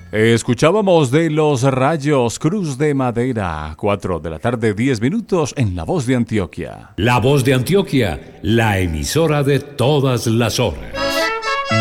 Escuchábamos de Los Rayos, Cruz de Madera, 4 de la tarde, 10 minutos en La Voz de Antioquia. La Voz de Antioquia, la emisora de todas las horas.